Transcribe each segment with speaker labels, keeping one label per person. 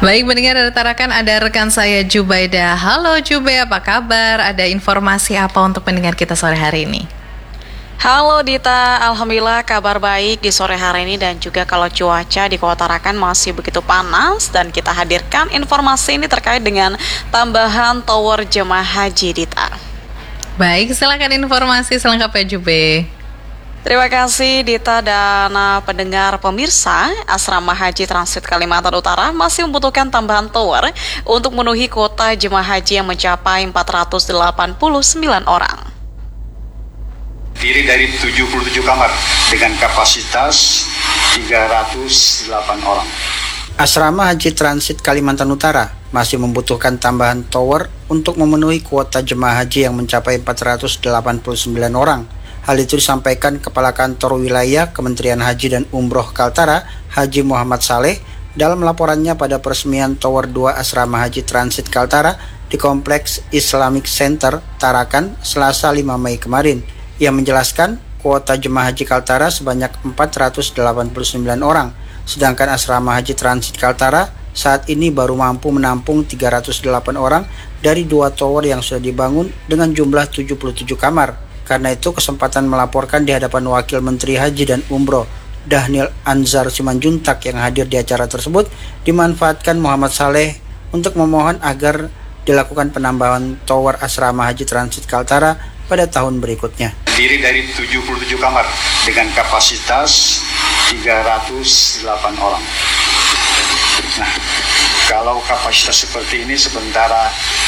Speaker 1: Baik, mendengar dari Tarakan ada rekan saya Jubaida. Halo Jube, apa kabar? Ada informasi apa untuk pendengar kita sore hari ini?
Speaker 2: Halo Dita, Alhamdulillah kabar baik di sore hari ini dan juga kalau cuaca di Kota Tarakan masih begitu panas dan kita hadirkan informasi ini terkait dengan tambahan tower jemaah haji Dita.
Speaker 1: Baik, silakan informasi selengkapnya Jube.
Speaker 2: Terima kasih Dita dan pendengar pemirsa, Asrama Haji Transit Kalimantan Utara masih membutuhkan tambahan tower untuk memenuhi kuota jemaah haji yang mencapai 489 orang.
Speaker 3: Terdiri dari 77 kamar dengan kapasitas 308 orang.
Speaker 4: Asrama Haji Transit Kalimantan Utara masih membutuhkan tambahan tower untuk memenuhi kuota jemaah haji yang mencapai 489 orang. Hal itu disampaikan Kepala Kantor Wilayah Kementerian Haji dan Umroh Kaltara, Haji Muhammad Saleh, dalam laporannya pada peresmian Tower 2 Asrama Haji Transit Kaltara di Kompleks Islamic Center, Tarakan, Selasa 5 Mei kemarin. Ia menjelaskan kuota jemaah haji Kaltara sebanyak 489 orang, sedangkan Asrama Haji Transit Kaltara saat ini baru mampu menampung 308 orang dari 2 tower yang sudah dibangun dengan jumlah 77 kamar. Karena itu kesempatan melaporkan di hadapan Wakil Menteri Haji dan Umroh Dhanil Anzar Simanjuntak yang hadir di acara tersebut dimanfaatkan Muhammad Saleh untuk memohon agar dilakukan penambahan tower Asrama Haji Transit Kaltara pada tahun berikutnya.
Speaker 3: Terdiri dari 77 kamar dengan kapasitas 308 orang. Nah, kalau kapasitas seperti ini sementara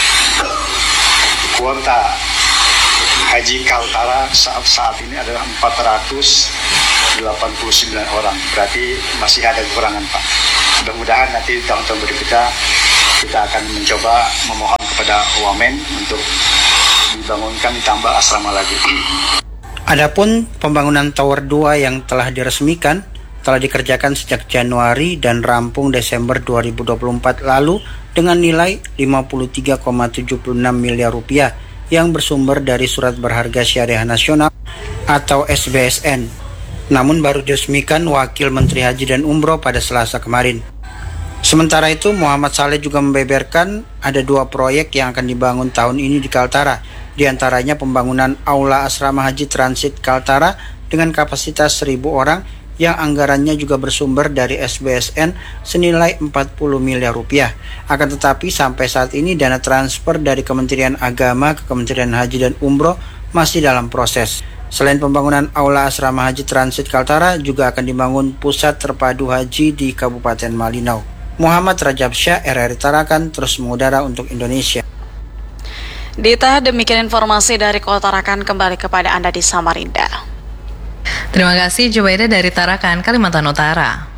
Speaker 3: kuota Haji Kaltara saat ini adalah 489 orang. Berarti masih ada kekurangan, Pak. Mudah-mudahan nanti tahun-tahun berikutnya kita akan mencoba memohon kepada Wamen untuk dibangunkan ditambah asrama lagi.
Speaker 4: Adapun pembangunan Tower 2 yang telah diresmikan telah dikerjakan sejak Januari dan rampung Desember 2024 lalu dengan nilai 53,76 miliar rupiah yang bersumber dari Surat Berharga Syariah Nasional atau SBSN. Namun baru diresmikan Wakil Menteri Haji dan Umroh pada Selasa kemarin. Sementara itu, Muhammad Saleh juga membeberkan ada 2 proyek yang akan dibangun tahun ini di Kaltara. Di antaranya pembangunan Aula Asrama Haji Transit Kaltara dengan kapasitas 1.000 orang yang anggarannya juga bersumber dari SBSN senilai 40 miliar rupiah. Akan tetapi sampai saat ini dana transfer dari Kementerian Agama ke Kementerian Haji dan Umroh masih dalam proses. Selain pembangunan Aula Asrama Haji Transit Kaltara, juga akan dibangun Pusat Terpadu Haji di Kabupaten Malinau. Muhammad Rajab Syah, RRI Tarakan, terus mengudara untuk Indonesia.
Speaker 2: Dita, demikian informasi dari Kota Tarakan, kembali kepada Anda di Samarinda.
Speaker 1: Terima kasih Jubaida dari Tarakan, Kalimantan Utara.